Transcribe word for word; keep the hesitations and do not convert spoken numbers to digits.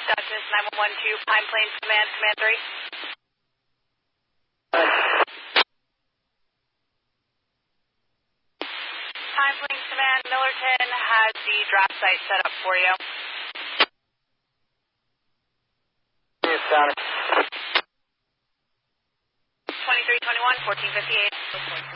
Dodgers nine one one two, Pine Plains Command, Command three. Pine Plains Command, Millerton has the drop site set up for you. Yes, Connor. twenty-three twenty-one, fourteen fifty-eight.